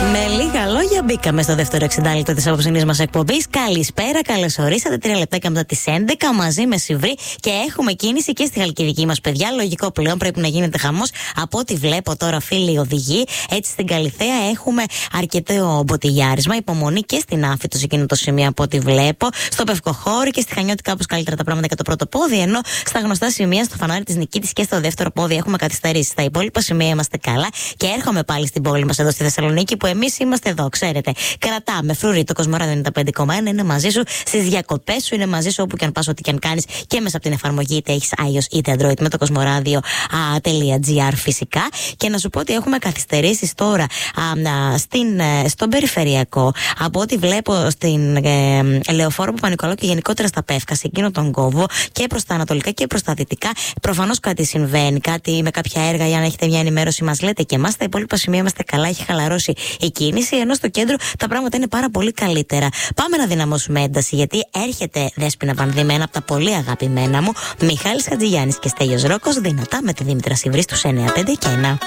Με λίγα λόγια, μπήκαμε στο δεύτερο 60 της απόψινής μας εκπομπής. Καλησπέρα, καλώς ορίσατε. 3 λεπτά μετά τις 11 μαζί με Σιβρή και έχουμε κίνηση και στη Χαλκιδική μας, παιδιά. Λογικό πλέον πρέπει να γίνεται χαμός. Από ό,τι βλέπω τώρα, φίλοι οδηγοί, έτσι στην Καλιθέα έχουμε αρκετό μποτιλιάρισμα. Υπομονή και στην Άφητο σε εκείνο το σημείο από ό,τι βλέπω. Στο Πευκοχώρι και στη Χανιώτη κάπως καλύτερα τα πράγματα και το πρώτο πόδι. Ενώ στα γνωστά σημεία, στο φανάρι της Νικήτης και στο δεύτερο πόδι έχουμε καθυστερήσει. Στα υπόλοιπα σημεία είμαστε καλά και έρχομαι πάλι στην πόλη μας εδώ στη Θεσσαλονίκη που εμείς είμαστε εδώ, ξέρετε. Κρατάμε φρουρί, το Κοσμοράδιο 95,1 είναι μαζί σου, στις διακοπές σου είναι μαζί σου, όπου και αν πας, ό,τι και αν κάνεις και μέσα από την εφαρμογή, είτε έχεις iOS είτε Android, με το Κοσμοράδιο.gr φυσικά. Και να σου πω ότι έχουμε καθυστερήσεις τώρα στον περιφερειακό. Από ό,τι βλέπω στην Λεωφόρο Παπα-Νικολάου και γενικότερα στα Πεύκα, σε εκείνο τον κόβο και προς τα ανατολικά και προς τα δυτικά. Προφανώς κάτι συμβαίνει, κάτι με κάποια έργα. Για να έχετε μια ενημέρωση, μας λέτε και εμάς. Τα υπόλοιπα σημεία είμαστε καλά, έχει χαλαρώσει η κίνηση. Ενώ στο κέντρο τα πράγματα είναι πάρα πολύ καλύτερα. Πάμε να δυναμώσουμε ένταση, γιατί έρχεται Δέσποινα Βανδύ, ένα από τα πολύ αγαπημένα μου, Μιχάλης Χατζηγιάννης και Στέλιος Ρόκος, δυνατά με τη Δήμητρα Σιβρή στους 9, 5 και 1.